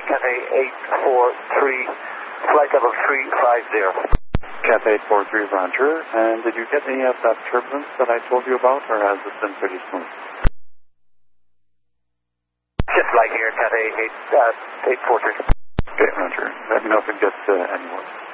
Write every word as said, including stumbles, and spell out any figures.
Cathay eight four three, flight level three five zero. Cathay eight four three, Roger. And did you get any of that turbulence that I told you about, or has it been pretty smooth? Just like here, Cathay eight, uh, eight four three. Okay, Roger. Let me know if it gets uh, any worse.